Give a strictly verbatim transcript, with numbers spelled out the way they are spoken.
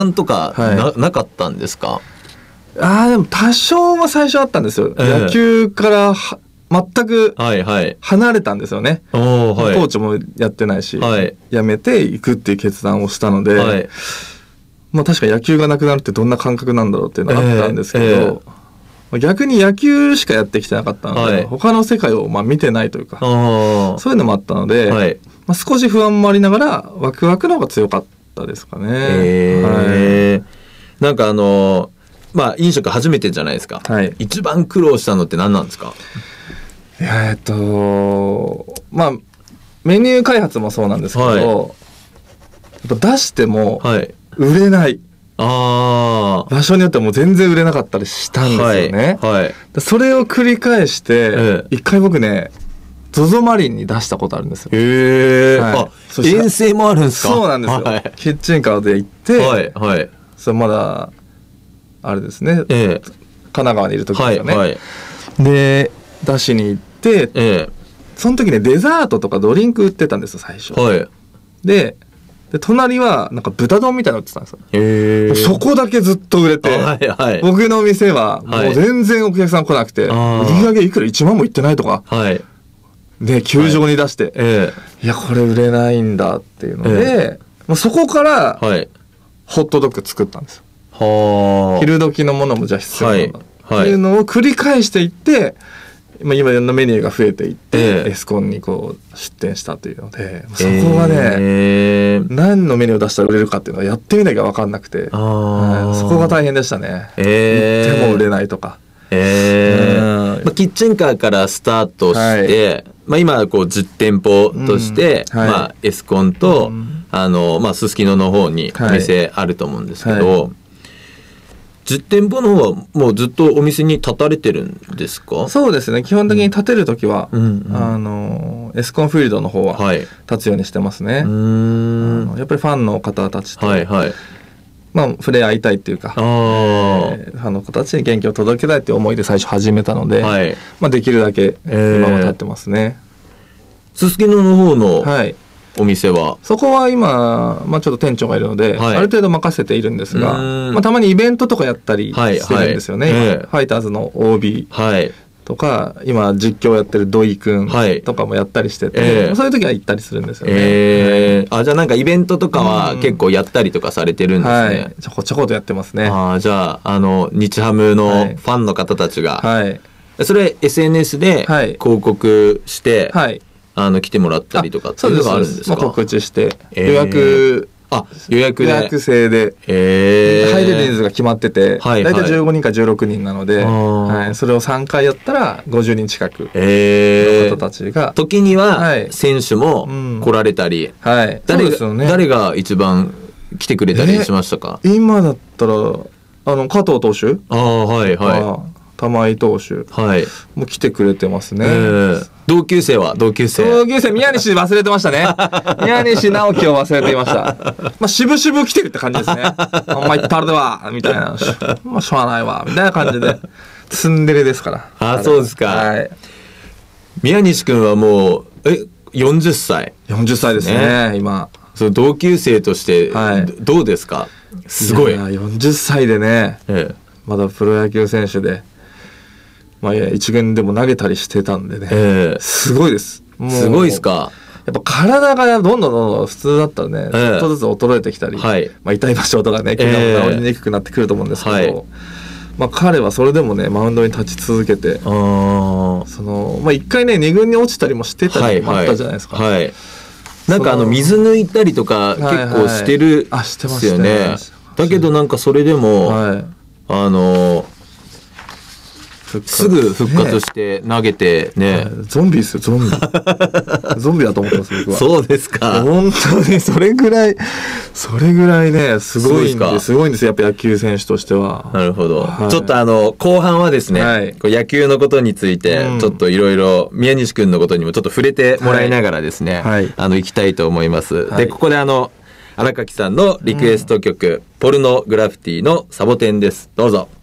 とか な,、はい、なかったんですか？ ああ、でも多少は最初あったんですよ、えー、野球から全く離れたんですよね、はいはい、コーチもやってないし、はい、辞めていくっていう決断をしたので、はい、まあ、確か野球がなくなるってどんな感覚なんだろうっていうのがあったんですけど、えーえー、逆に野球しかやってきてなかったので、はい、他の世界をまあ見てないというか、そういうのもあったので、はい、まあ、少し不安もありながらワクワクの方が強かったですかね。 えーはい、なんかあのまあ飲食初めてじゃないですか、はい、一番苦労したのって何なんですか？ えー、っとまあメニュー開発もそうなんですけど、はい、やっぱ出しても売れない、はい、あ場所によってはもう全然売れなかったりしたんですよね、はいはい、それを繰り返して、えー、一回僕ねゾゾマリンに出したことあるんですよ。 へー、はい、あ遠征もあるんですか？ そうなんですよ、はい、キッチンカーで行って、はいはい、それまだあれですね、えー、神奈川にいる時ですよね、はいはい、で出しに行って、えー、その時ねデザートとかドリンク売ってたんですよ最初、はい、で, で隣はなんか豚丼みたいなの売ってたんですよ。へー、そこだけずっと売れて、はいはい、僕の店はもう全然お客さん来なくて、はい、売り上げいくらいちまんもいってないとか、はい、で球場に出して、はい、えー、いやこれ売れないんだっていうので、えーまあ、そこから、はい、ホットドッグ作ったんですよ。は昼時のものもじゃあ必要なんだ、はいはい、っていうのを繰り返していって、今いろんなメニューが増えていって、えー、エスコンにこう出店したというので、そこがね、えー、何のメニューを出したら売れるかっていうのはやってみなきゃ分かんなくて、はい、そこが大変でしたね、えー、売っても売れないとか、 えーまあ、キッチンカーからスタートして、はい、まあ、今こうじゅってんぽとして、うんはい、まあ、エスコンと、うん、あのまあ、すすきのの方にお店あると思うんですけど、はいはい、じゅってんぽの方はもうずっとお店に立たれてるんですか？ そうですね、基本的に立てるときは、うんうん、あのエスコンフィールドの方は立つようにしてますね、はい、うーん、あのやっぱりファンの方たちと、はいはい、まあ、触れ合いたいっていうか、あ、えー、ファンの子たちに元気を届けたいっていう思いで最初始めたので、はい、まあ、できるだけ今は立ってますね。 すすきのの方のお店は、はい、 そこは今、まあ、ちょっと店長がいるので、はい、ある程度任せているんですが、まあ、たまにイベントとかやったりしてるんですよね、はいはい、ファイターズの オービー とか、はい、今実況やってる土井くんとかもやったりしてて、はい、そういう時は行ったりするんですよね、えーはい、あじゃあなんかイベントとかは結構やったりとかされてるんですね、はい、 ちょこちょことやってますね。 あじゃあ、あの日ハムのファンの方たちが、はい、それ エスエヌエス で広告して、はい、あの来てもらったりとかっていうのがあるんですか？ まあ、告知して、えー、予約あ予約で予約制で、えー、入れる人数が決まってて、はいはい、だいたいじゅうごにんかじゅうろくにんなので、はい、それをさんかいやったらごじゅうにん近くの方たちが、 えー、時には選手も来られたり、うんはい、誰, が、ね、誰が一番来てくれたりしましたか？ えー、今だったらあの加藤投手、 あ、はいはい、 玉井投手、はい、もう来てくれてますね、えー、同級生は同級生同級生宮西忘れてましたね宮西直樹を忘れていました。まあ渋々来てるって感じですねお前誰ではみたいなまあしょうがないわみたいな感じでツンデレですから。 あ、そうですか、はい、宮西君はもうえよんじゅっさいよんじゅっさいですね、ね、今その同級生として、はい、どうですか？すごい、いやよんじゅっさいでね、ええ、まだプロ野球選手で、まあ、いや一軍でも投げたりしてたんでね、えー、すごいです。 もうすごいですか？ やっぱ体がどんどんどんどん普通だったらね、えー、ちょっとずつ衰えてきたり、はいまあ、痛い場所とかね怪我も治りにくくなってくると思うんですけど、えーはいまあ、彼はそれでもねマウンドに立ち続けて、あその、まあ、いっかいねに軍に落ちたりもしてたりもあったじゃないですか、はいはいはい、 なんかあの水抜いたりとか結構してるんですよね、はいはい、だけどなんかそれでも、はい、あのすぐ復活して投げてね、 ねゾンビですよゾンビゾンビだと思ってます僕は。 そうですか？ 本当にそれぐらいそれぐらいねすごいんですすごいんですやっぱ野球選手としては。 なるほど、はい、ちょっとあの後半はですね、はい、こう野球のことについてちょっといろいろ宮西君のことにもちょっと触れてもらいながらですね、はい、あの行きたいと思います、はい、でここであの荒垣さんのリクエスト曲、うん、ポルノグラフィティのサボテンです。どうぞ。